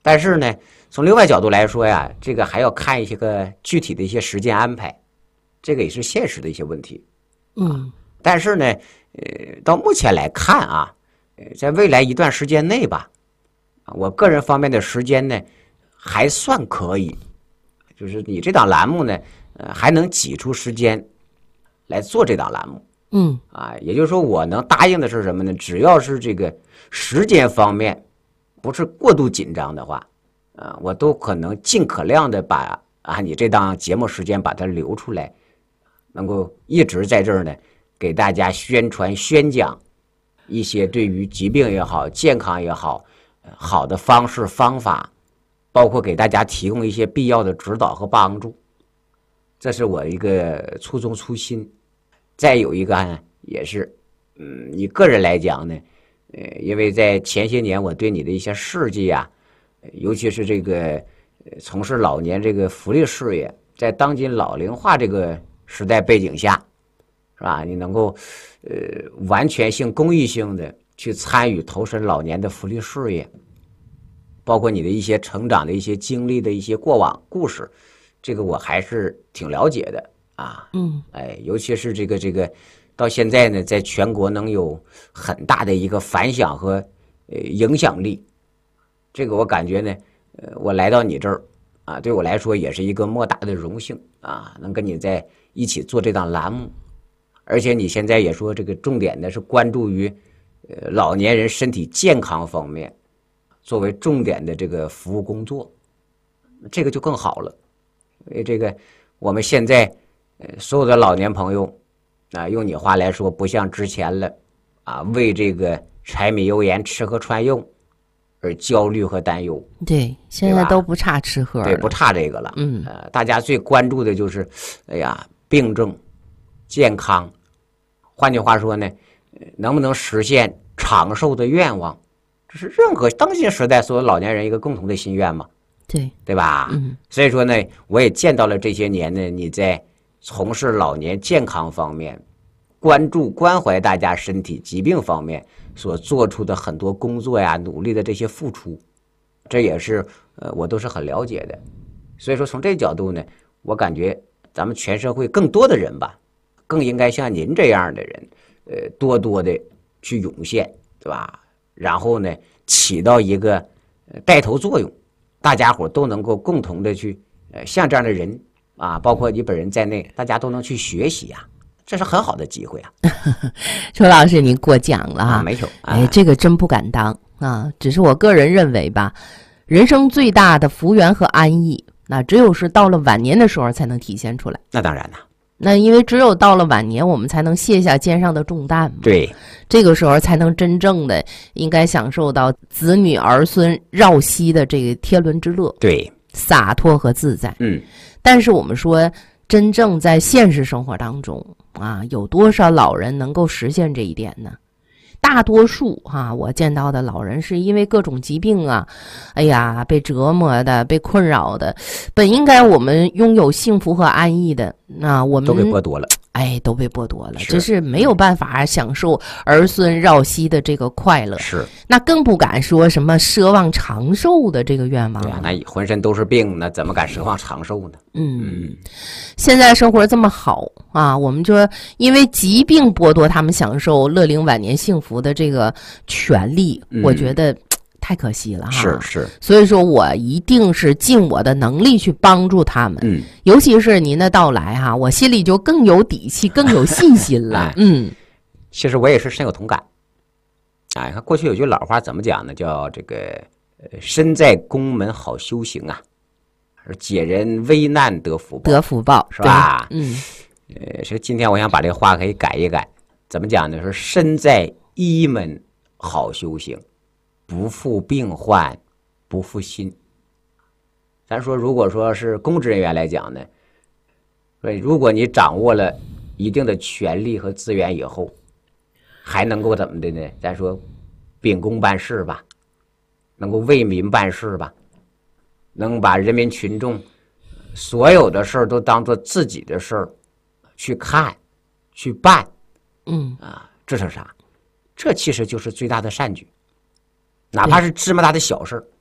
但是呢，从另外角度来说呀，这个还要看一些个具体的一些时间安排，这个也是现实的一些问题。但是呢，到目前来看啊，在未来一段时间内吧，我个人方面的时间呢还算可以，就是你这档栏目呢，还能挤出时间来做这档栏目。也就是说我能答应的是什么呢？只要是这个时间方面不是过度紧张的话，我都可能尽可量的把你这档节目时间把它留出来，能够一直在这儿呢给大家宣传宣讲一些对于疾病也好健康也好好的方式方法，包括给大家提供一些必要的指导和帮助，这是我一个初衷初心。再有一个呢也是你个人来讲呢，因为在前些年我对你的一些事迹啊，尤其是这个从事老年这个福利事业，在当今老龄化这个时代背景下，是吧？你能够完全性公益性的去参与投身老年的福利事业，包括你的一些成长的一些经历的一些过往故事，这个我还是挺了解的啊。尤其是这个到现在呢，在全国能有很大的一个反响和影响力，这个我感觉呢，我来到你这儿啊，对我来说也是一个莫大的荣幸啊，能跟你在一起做这档栏目。而且你现在也说这个重点呢是关注于老年人身体健康方面作为重点的这个服务工作，这个就更好了。因为这个我们现在所有的老年朋友用你话来说，不像之前了为这个柴米油盐吃喝穿用而焦虑和担忧。 对，现在都不差吃喝了， 对，不差这个了。大家最关注的就是病症健康，换句话说呢，能不能实现长寿的愿望，这是任何当今时代所有老年人一个共同的心愿嘛。对吧？所以说呢，我也见到了这些年呢，你在从事老年健康方面关注关怀大家身体疾病方面所做出的很多工作呀，努力的这些付出，这也是我都是很了解的。所以说从这角度呢，我感觉咱们全社会更多的人吧，更应该像您这样的人多多的去涌现，对吧？然后呢起到一个带头作用，大家伙都能够共同的去像这样的人包括你本人在内，大家都能去学习这是很好的机会周老师您过奖了没有这个真不敢当只是我个人认为吧，人生最大的福缘和安逸，那只有是到了晚年的时候才能体现出来。 那当然了， 那因为只有到了晚年，我们才能卸下肩上的重担嘛。 对， 这个时候才能真正的应该享受到子女儿孙绕膝的这个天伦之乐。 对， 洒脱和自在。但是我们说，真正在现实生活当中有多少老人能够实现这一点呢？大多数我见到的老人是因为各种疾病被折磨的，被困扰的，本应该我们拥有幸福和安逸的，我们都被剥夺了。 都被剥夺了，这是没有办法享受儿孙绕膝的这个快乐。 是， 那更不敢说什么奢望长寿的这个愿望。 对那浑身都是病，那怎么敢奢望长寿呢？ 现在生活这么好我们说因为疾病剥夺他们享受乐龄晚年幸福的这个权利，我觉得太可惜了是， 所以说我一定是尽我的能力去帮助他们。尤其是您的到来我心里就更有底气，更有信心了。 其实我也是深有同感。看过去有句老话怎么讲呢？叫这个身在宫门好修行解人危难得福报， 得福报是吧？所以今天我想把这个话可以改一改，怎么讲呢？说身在医门好修行，不负病患不负心。咱说如果说是公职人员来讲呢，如果你掌握了一定的权力和资源以后，还能够怎么的呢？咱说秉公办事吧，能够为民办事吧，能把人民群众所有的事儿都当做自己的事儿去看去办。这是啥？这其实就是最大的善举。哪怕是芝麻大的小事，